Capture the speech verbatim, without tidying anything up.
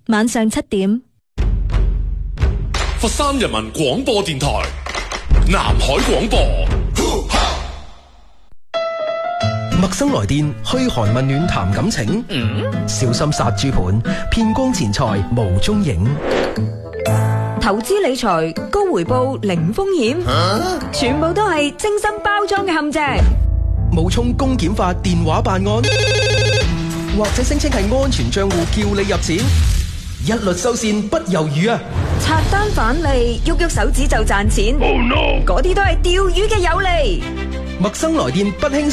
晚上七點。 佛山人民廣播電台南海廣播。 陌生來電，噓寒問暖談感情，嗯、小心殺豬盤，騙光錢財無蹤影。 投資理財高回報零風險，啊、全部都係精心包裝嘅陷阱。 冒充公檢法電話辦案，或者聲稱係安全賬戶叫你入錢，一律收線不猶豫啊！ 拆單返利，喐喐手指就賺錢，嗰啲、oh no. 都係釣魚嘅有利。 陌生來電不輕